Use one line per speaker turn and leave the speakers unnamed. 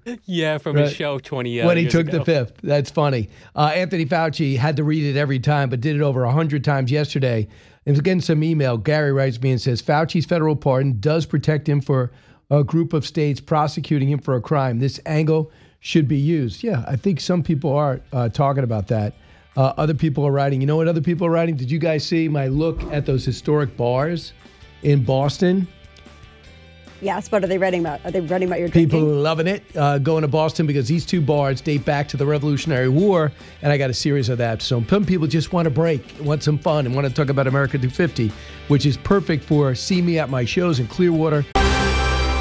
Yeah, from his show 20
when he
years
took
ago.
the fifth. That's funny. Anthony Fauci had to read it every time, but did it over 100 times yesterday. And again, some email. Gary writes me and says, Fauci's federal pardon does protect him for a group of states prosecuting him for a crime. This angle should be used. Yeah, I think some people are talking about that. Other people are writing. You know what other people are writing? Did you guys see my look at those historic bars in Boston?
Yes, what are they writing about? Are they writing about your drinking?
People loving it, going to Boston because these two bars date back to the Revolutionary War, and I got a series of that. So some people just want a break, want some fun, and want to talk about America 250, which is perfect for see me at my shows in Clearwater